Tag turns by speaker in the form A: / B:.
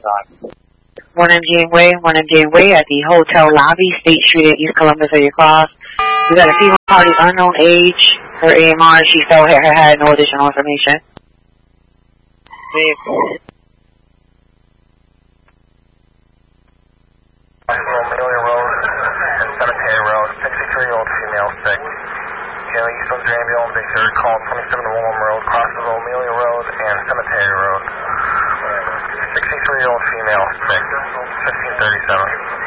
A: 1 MGM Way at the hotel lobby, State Street at East Columbus at your cross. We got a female party, unknown age. Her AMR, she still had no additional information.
B: Amelia Road and Cemetery Road, 63-year-old female sick. Taylor East Oaks Ambulance, they should call 27 to Willem Road, crosses Amelia Road and Cemetery Road. 63-year-old female sick, 1537.